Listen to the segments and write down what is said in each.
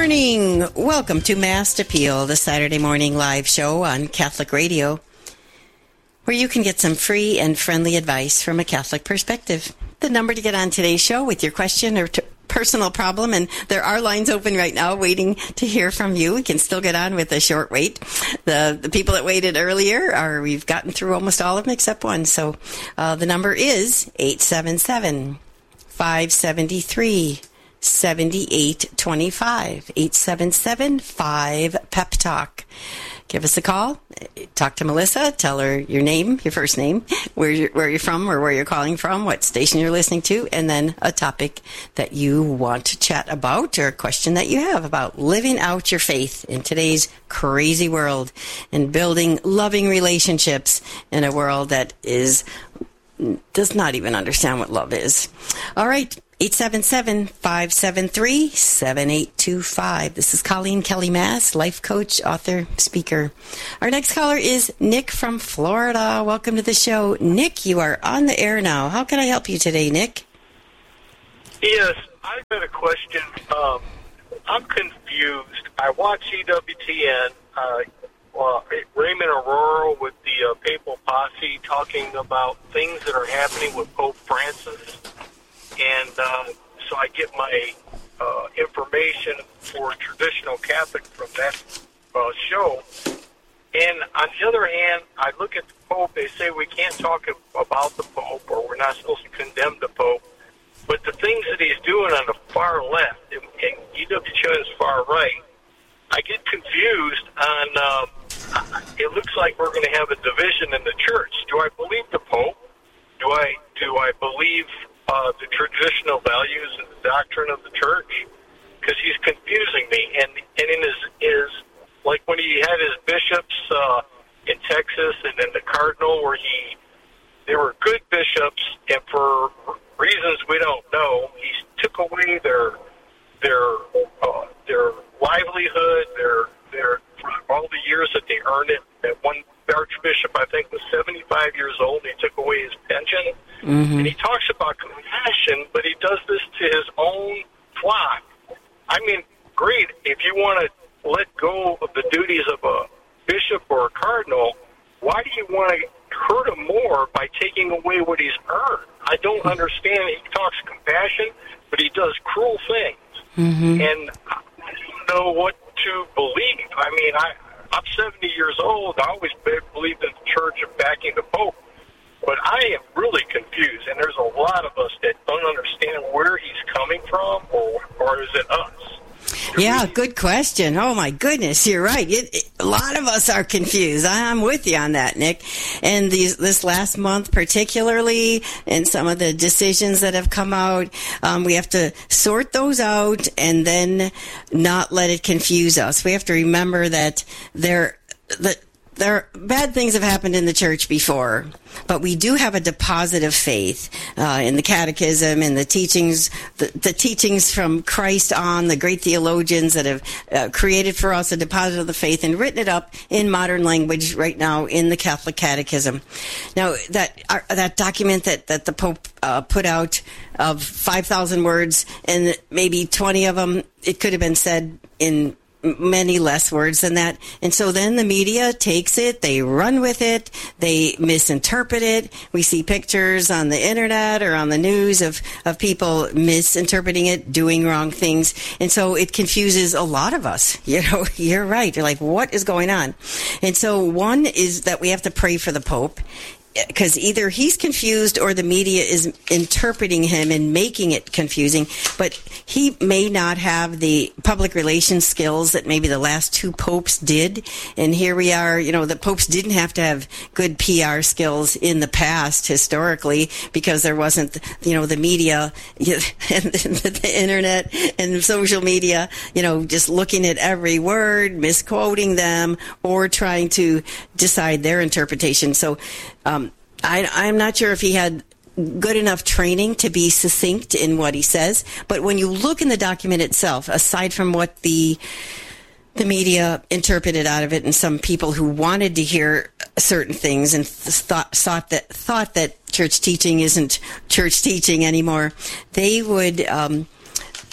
morning. Welcome to Mass Appeal, the Saturday morning live show on Catholic Radio, where you can get some free and friendly advice from a Catholic perspective. The number to get on today's show with your question or personal problem, and there are lines open right now waiting to hear from you. We can still get on with a short wait. The people that waited earlier, we've gotten through almost all of them except one. So the number is 877-573 7825 877-5-PEP-TALK. Give us a call. Talk to Melissa. Tell her your name, your first name, where you're from or where you're calling from, what station you're listening to, and then a topic that you want to chat about or a question that you have about living out your faith in today's crazy world and building loving relationships in a world that does not even understand what love is. All right. 877-573-7825. This is Colleen Kelly Mass, life coach, author, speaker. Our next caller is Nick from Florida. Welcome to the show. Nick, you are on the air now. How can I help you today, Nick? Yes, I've got a question. I'm confused. I watch EWTN, Raymond Aurora with the Papal Posse talking about things that are happening with Pope Francis. And so I get my information for traditional Catholic from that show. And on the other hand, I look at the Pope. They say we can't talk about the Pope or we're not supposed to condemn the Pope. But the things that he's doing on the far left and EWTN's far right, I get confused on, it looks like we're going to have a division in the church. Do I believe the Pope? Do I believe the traditional values and the doctrine of the church? Because he's confusing me. And in his like when he had his bishops in Texas and then the cardinal, where they were good bishops, and for reasons we don't know, he took away their livelihood, their for all the years that they earned it. That one archbishop, I think, was 75 years old, and he took away his pension. Mm-hmm. And he talks about compassion, but he does this to his own flock. I mean, great, if you want to let go of the duties of a bishop or a cardinal, why do you want to hurt him more by taking away what he's earned? I don't understand. He talks compassion, but he does cruel things. Mm-hmm. And I don't know what to believe. I mean, I'm 70 years old. I always believed in the church of backing the Pope. But I am really confused, and there's a lot of us that don't understand where he's coming from, or is it us? Yeah, good question. Oh, my goodness, you're right. A lot of us are confused. I'm with you on that, Nick. And this last month particularly, and some of the decisions that have come out, we have to sort those out and then not let it confuse us. We have to remember that bad things have happened in the church before, but we do have a deposit of faith in the catechism and the teachings from Christ on, the great theologians that have created for us a deposit of the faith and written it up in modern language right now in the Catholic Catechism. Now, that document that the Pope put out of 5,000 words, and maybe 20 of them, it could have been said in many less words than that. And so then the media takes it, they run with it, they misinterpret it. We see pictures on the internet or on the news of people misinterpreting it, doing wrong things. And so it confuses a lot of us. You know, you're right. You're like, what is going on? And so one is that we have to pray for the Pope, because either he's confused or the media is interpreting him and making it confusing, but he may not have the public relations skills that maybe the last two popes did. And here we are, the popes didn't have to have good PR skills in the past historically, because there wasn't, the media and the internet and social media, just looking at every word, misquoting them, or trying to decide their interpretation. So, I'm not sure if he had good enough training to be succinct in what he says, but when you look in the document itself, aside from what the media interpreted out of it, and some people who wanted to hear certain things and thought that church teaching isn't church teaching anymore, they would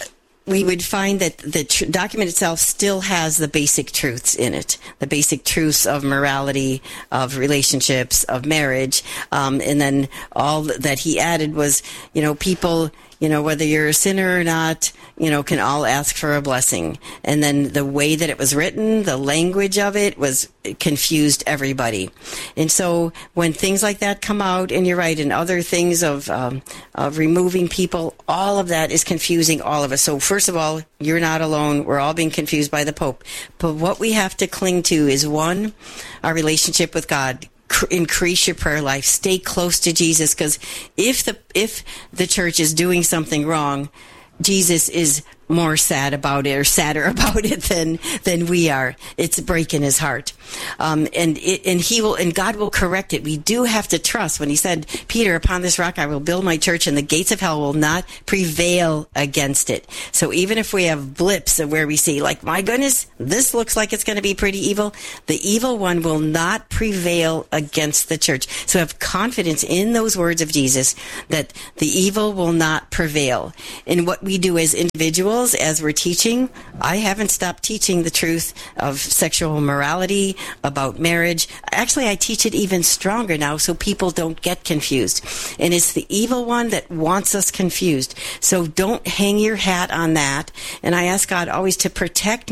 we would find that the document itself still has the basic truths in it, the basic truths of morality, of relationships, of marriage, and then all that he added was, people, whether you're a sinner or not, can all ask for a blessing. And then the way that it was written, the language of it confused everybody. And so when things like that come out, and you're right, and other things of removing people, all of that is confusing all of us. So first of all, you're not alone. We're all being confused by the Pope. But what we have to cling to is, one, our relationship with God. Increase your prayer life. Stay close to Jesus, because if the church is doing something wrong, Jesus is more sad about it, or sadder about it than we are. It's breaking his heart. And God will correct it. We do have to trust when he said, Peter, upon this rock I will build my church, and the gates of hell will not prevail against it. So even if we have blips of where we see, like, my goodness, this looks like it's going to be pretty evil, the evil one will not prevail against the church. So have confidence in those words of Jesus that the evil will not prevail. And what we do as individuals, as we're teaching, I haven't stopped teaching the truth of sexual morality, about marriage. Actually, I teach it even stronger now so people don't get confused. And it's the evil one that wants us confused. So don't hang your hat on that. And I ask God always to protect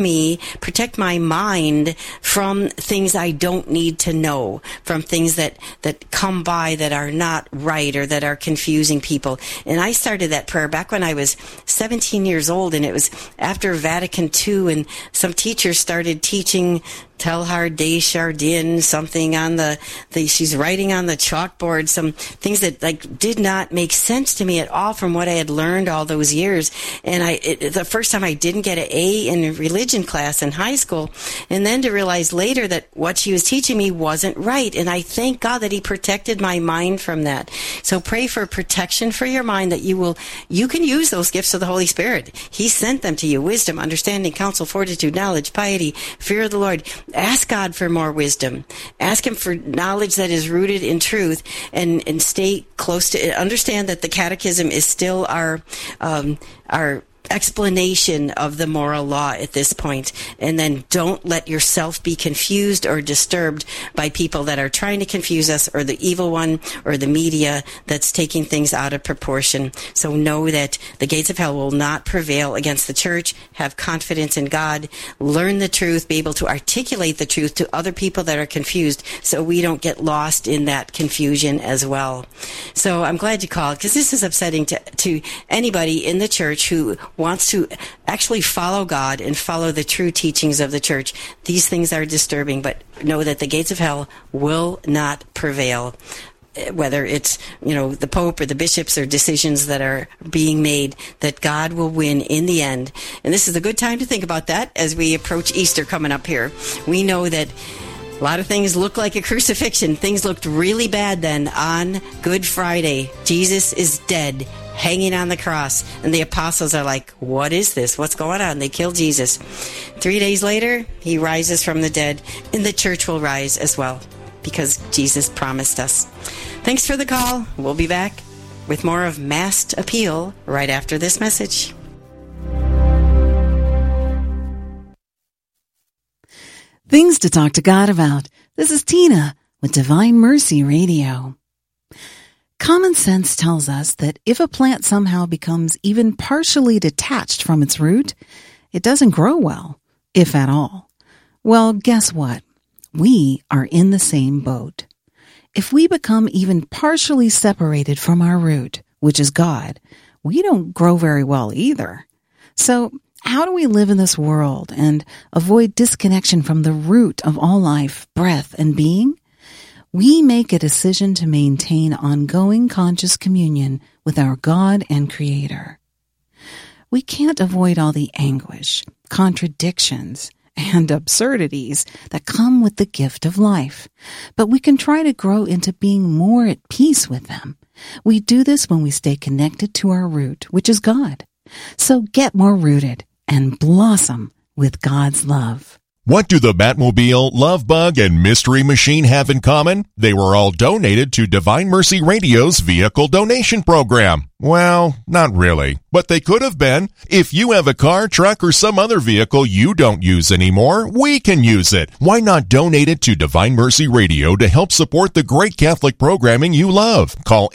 my mind from things I don't need to know, from things that come by that are not right or that are confusing people. And I started that prayer back when I was 17 years old, and it was after Vatican II, and some teachers started teaching Teilhard de Chardin, something on she's writing on the chalkboard, some things that did not make sense to me at all from what I had learned all those years. And the first time I didn't get an A in religion class in high school, and then to realize later that what she was teaching me wasn't right. And I thank God that he protected my mind from that. So pray for protection for your mind, that you can use those gifts of the Holy Spirit. He sent them to you: wisdom, understanding, counsel, fortitude, knowledge, piety, fear of the Lord. Ask God for more wisdom. Ask him for knowledge that is rooted in truth, and stay close to it. Understand that the catechism is still our explanation of the moral law at this point. And then don't let yourself be confused or disturbed by people that are trying to confuse us, or the evil one, or the media that's taking things out of proportion. So know that the gates of hell will not prevail against the church. Have confidence in God. Learn the truth. Be able to articulate the truth to other people that are confused, so we don't get lost in that confusion as well. So I'm glad you called, because this is upsetting to anybody in the church who wants to actually follow God and follow the true teachings of the church. These things are disturbing, but know that the gates of hell will not prevail. Whether it's, the Pope or the bishops or decisions that are being made, that God will win in the end. And this is a good time to think about that as we approach Easter coming up here. We know that a lot of things look like a crucifixion. Things looked really bad then on Good Friday. Jesus is dead, hanging on the cross. And the apostles are like, what is this? What's going on? They kill Jesus. 3 days later, he rises from the dead, and the church will rise as well, because Jesus promised us. Thanks for the call. We'll be back with more of Masked Appeal right after this message. Things to talk to God about. This is Tina with Divine Mercy Radio. Common sense tells us that if a plant somehow becomes even partially detached from its root, it doesn't grow well, if at all. Well, guess what? We are in the same boat. If we become even partially separated from our root, which is God, we don't grow very well either. So, how do we live in this world and avoid disconnection from the root of all life, breath, and being? We make a decision to maintain ongoing conscious communion with our God and Creator. We can't avoid all the anguish, contradictions, and absurdities that come with the gift of life, but we can try to grow into being more at peace with them. We do this when we stay connected to our root, which is God. So get more rooted and blossom with God's love. What do the Batmobile, Love Bug, and Mystery Machine have in common? They were all donated to Divine Mercy Radio's vehicle donation program. Well, not really, but they could have been. If you have a car, truck, or some other vehicle you don't use anymore, we can use it. Why not donate it to Divine Mercy Radio to help support the great Catholic programming you love? Call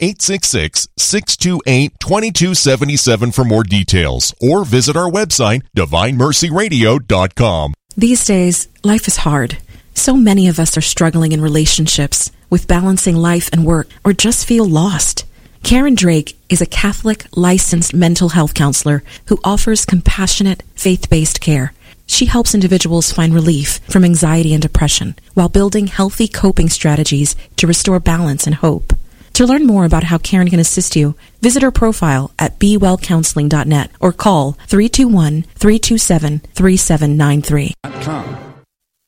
866-628-2277 for more details, or visit our website, divinemercyradio.com. These days, life is hard. So many of us are struggling in relationships, with balancing life and work, or just feel lost. Karen Drake is a Catholic licensed mental health counselor who offers compassionate, faith-based care. She helps individuals find relief from anxiety and depression while building healthy coping strategies to restore balance and hope. To learn more about how Karen can assist you, visit her profile at bewellcounseling.net or call 321-327-3793.